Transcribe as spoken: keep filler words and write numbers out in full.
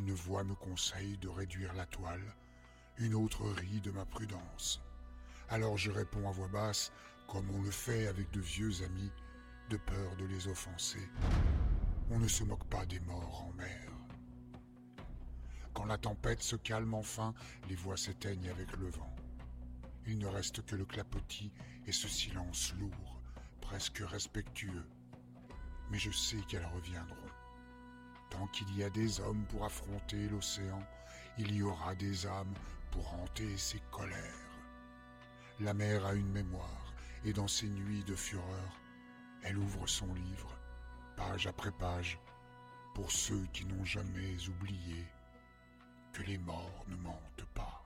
Une voix me conseille de réduire la toile, une autre rit de ma prudence. Alors je réponds à voix basse, comme on le fait avec de vieux amis, de peur de les offenser. On ne se moque pas des morts en mer. Quand la tempête se calme enfin, les voix s'éteignent avec le vent. Il ne reste que le clapotis et ce silence lourd, presque respectueux. Mais je sais qu'elles reviendront. Tant qu'il y a des hommes pour affronter l'océan, il y aura des âmes pour hanter ses colères. La mer a une mémoire, et dans ses nuits de fureur, elle ouvre son livre, page après page, pour ceux qui n'ont jamais oublié que les morts ne mentent pas.